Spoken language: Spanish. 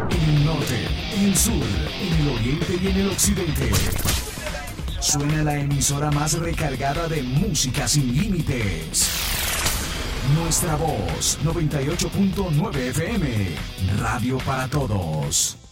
En el norte, en el sur, en el oriente y en el occidente. Suena la emisora más recargada de música sin límites. Nuestra voz, 98.9 FM. Radio para todos.